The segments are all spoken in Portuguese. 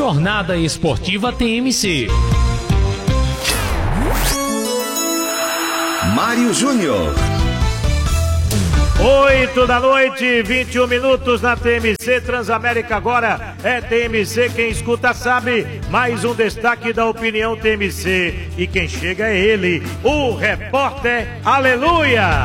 Jornada Esportiva TMC. Mário Júnior. 8 da noite, 21 minutos na TMC Transamérica. Agora é TMC, quem escuta sabe. Mais um destaque da opinião TMC. E quem chega é ele, o repórter Aleluia.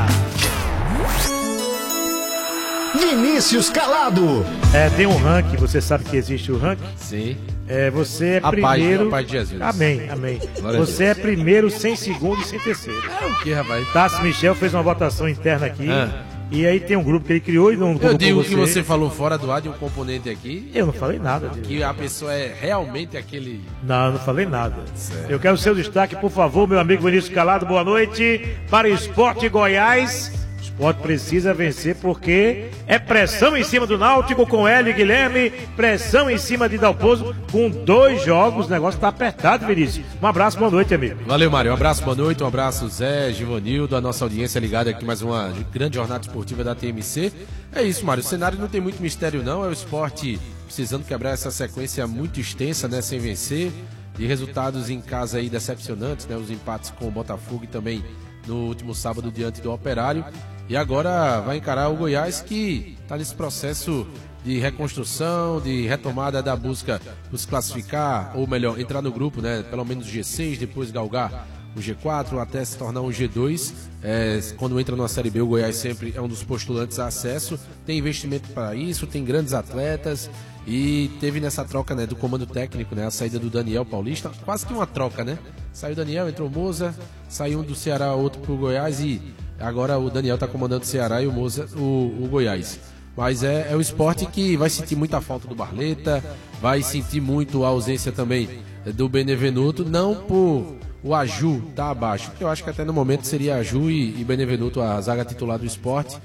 Vinícius Calado. Tem um ranking, você sabe que existe o ranking? Sim. Você é primeiro. A paz de Jesus. Amém. Você é primeiro, sem segundo e sem terceiro. É o que, rapaz? Tassi Michel fez uma votação interna aqui. E aí tem um grupo que ele criou e não colocou. Eu digo que você falou fora do ar de um componente aqui. Eu não falei nada. Que a pessoa é realmente aquele... Não, eu não falei nada. Certo. Eu quero o seu destaque, por favor, meu amigo Vinícius Calado. Boa noite para o Sport Goiás. O Sport precisa vencer porque é pressão em cima do Náutico com Hélio e Guilherme, pressão em cima de Dalpozo com 2 jogos. O negócio tá apertado, Vinícius. Um abraço, boa noite, amigo. Valeu, Mário. Um abraço, boa noite. Um abraço, Zé, Givanildo, a nossa audiência ligada aqui, mais uma grande jornada esportiva da TMC. É isso, Mário. O cenário não tem muito mistério, não. É o Sport precisando quebrar essa sequência muito extensa, né, sem vencer. De resultados em casa aí decepcionantes, né? Os empates com o Botafogo e também no último sábado diante do Operário. E agora vai encarar o Goiás, que está nesse processo de reconstrução, de retomada da busca por se classificar, ou melhor, entrar no grupo, né? Pelo menos G6, depois galgar o G4, até se tornar um G2. Quando entra numa Série B, o Goiás sempre é um dos postulantes a acesso. Tem investimento para isso, tem grandes atletas. E teve nessa troca, né, do comando técnico, né, a saída do Daniel Paulista, quase que uma troca, né? Saiu o Daniel, entrou o Moza, saiu um do Ceará, outro pro Goiás, e agora o Daniel tá comandando o Ceará e o Moza, o Goiás. Mas é o Sport que vai sentir muita falta do Barleta, vai sentir muito a ausência também do Benevenuto, não por o Aju tá abaixo, porque eu acho que até no momento seria Aju e Benevenuto a zaga titular do Sport.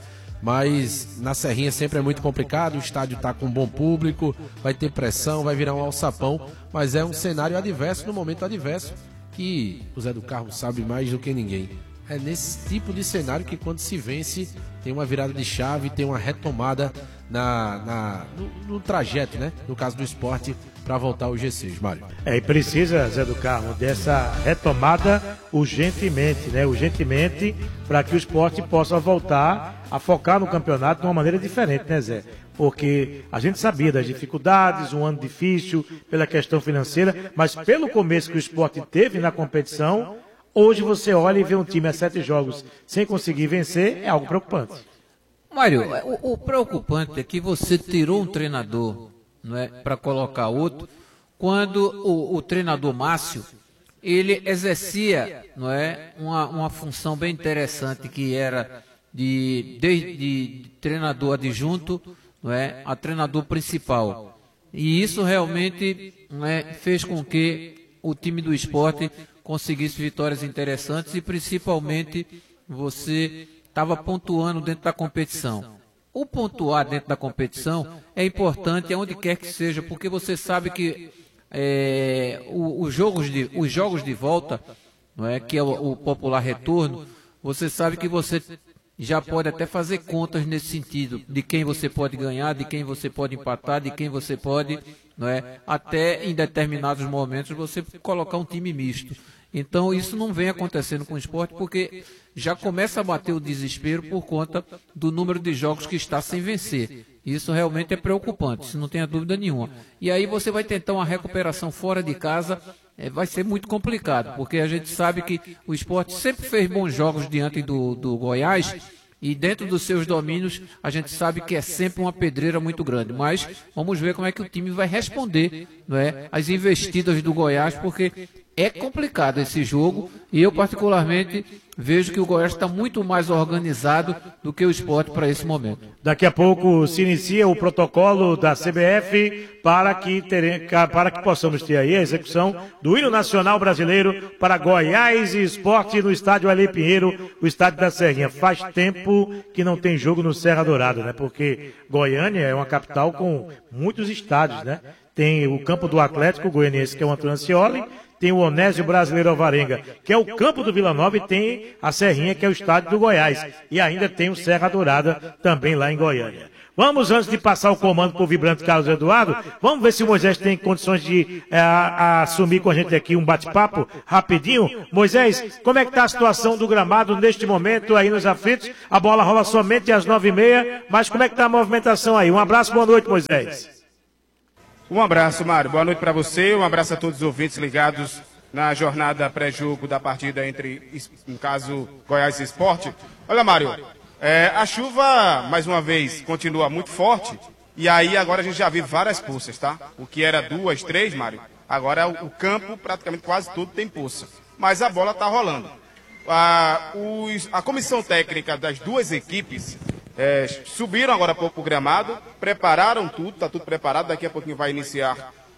Mas na Serrinha sempre é muito complicado, o estádio está com um bom público, vai ter pressão, vai virar um alçapão, mas é um cenário adverso, no momento adverso, que o Zé do Carmo sabe mais do que ninguém. É nesse tipo de cenário que quando se vence, tem uma virada de chave, tem uma retomada no trajeto, né? No caso do Sport, para voltar ao G6, Mário. E precisa, Zé do Carmo, dessa retomada urgentemente, né? Urgentemente, para que o Sport possa voltar a focar no campeonato de uma maneira diferente, né, Zé? Porque a gente sabia das dificuldades, um ano difícil pela questão financeira, mas pelo começo que o Sport teve na competição, hoje você olha e vê um time a 7 jogos sem conseguir vencer, é algo preocupante. Mário, o preocupante é que você tirou um treinador, não é, para colocar outro, quando o treinador Márcio, ele exercia, não é, uma função bem interessante, que era de treinador adjunto, não é, a treinador principal. E isso realmente, não é, fez com que o time do Sport conseguisse vitórias interessantes e principalmente você estava pontuando dentro da competição. O pontuar dentro da competição é importante aonde quer que seja, porque você sabe que os jogos de volta, não é, que é o popular retorno, você sabe que você já pode até fazer contas nesse sentido, de quem você pode ganhar, de quem você pode empatar, de quem você pode, não é, até em determinados momentos você colocar um time misto. Então isso não vem acontecendo com o Sport, porque já começa a bater o desespero por conta do número de jogos que está sem vencer. Isso realmente é preocupante, isso não tenha dúvida nenhuma. E aí você vai tentar uma recuperação fora de casa, vai ser muito complicado, porque a gente sabe que o Sport sempre fez bons jogos diante do Goiás, e dentro dos seus domínios a gente sabe que é sempre uma pedreira muito grande, mas vamos ver como é que o time vai responder, não é, às investidas do Goiás, porque é complicado esse jogo, e eu particularmente vejo que o Goiás está muito mais organizado do que o Sport para esse momento. Daqui a pouco se inicia o protocolo da CBF para que possamos ter aí a execução do hino nacional brasileiro para Goiás e Sport no estádio Alê Pinheiro, o estádio da Serrinha. Faz tempo que não tem jogo no Serra Dourada, né? Porque Goiânia é uma capital com muitos estádios, né? Tem o campo do Atlético Goianiense, que é o Antônio Ascioli, tem o Onésio Brasileiro Alvarenga, que é o campo do Vila Nova, e tem a Serrinha, que é o estádio do Goiás. E ainda tem o Serra Dourada, também lá em Goiânia. Vamos, antes de passar o comando para o vibrante Carlos Eduardo, vamos ver se o Moisés tem condições de assumir com a gente aqui um bate-papo rapidinho. Moisés, como é que está a situação do gramado neste momento aí nos aflitos? A bola rola somente às 9h30, mas como é que está a movimentação aí? Um abraço, boa noite, Moisés. Um abraço, Mário. Boa noite para você, um abraço a todos os ouvintes ligados na jornada pré-jogo da partida entre, no caso, Goiás e Sport. Olha, Mário, a chuva, mais uma vez, continua muito forte, e aí agora a gente já viu várias poças, tá? O que era 2, 3, Mário, agora o campo praticamente quase todo tem poça. Mas a bola está rolando. A comissão técnica das duas equipes subiram agora há pouco o gramado, prepararam tudo, está tudo preparado, daqui a pouquinho vai iniciar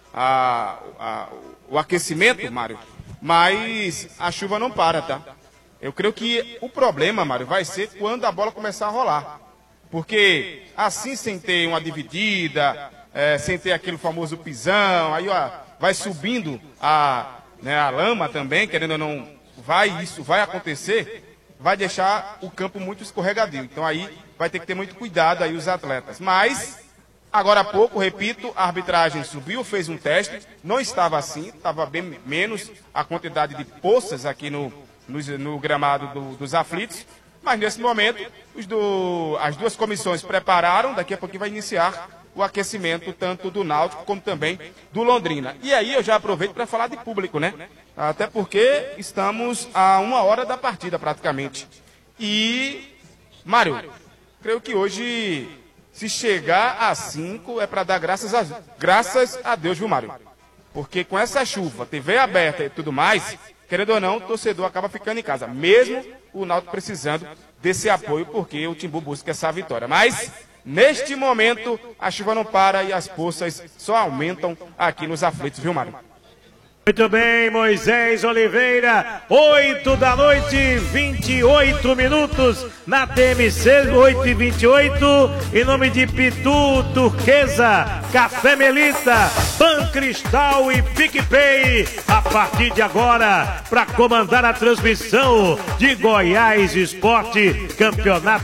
o aquecimento, Mário, mas a chuva não para, tá? Eu creio que o problema, Mário, vai ser quando a bola começar a rolar. Porque assim, sem ter uma dividida, sem ter aquele famoso pisão, aí vai subindo a lama também, querendo ou não, isso vai acontecer, vai deixar o campo muito escorregadio. Então aí vai ter que ter muito cuidado aí os atletas. Mas, agora há pouco, repito, a arbitragem subiu, fez um teste, não estava assim, estava bem menos a quantidade de poças aqui no gramado dos aflitos, mas nesse momento as duas comissões prepararam, daqui a pouquinho vai iniciar o aquecimento tanto do Náutico como também do Londrina. E aí eu já aproveito para falar de público, né? Até porque estamos a 1 hora da partida praticamente. E, Mário, creio que hoje, se chegar a 5, é para dar graças a Deus, viu, Mário? Porque com essa chuva, TV aberta e tudo mais, querendo ou não, o torcedor acaba ficando em casa, mesmo o Náutico precisando desse apoio, porque o Timbu busca essa vitória. Mas, neste momento, a chuva não para e as poças só aumentam aqui nos aflitos, viu, Mário? Muito bem, Moisés Oliveira, 8 da noite, 28 minutos na TMC, 8h28, em nome de Pitu, Turquesa, Café Melita, Pan Cristal e PicPay, a partir de agora, para comandar a transmissão de Goiás Esporte, campeonato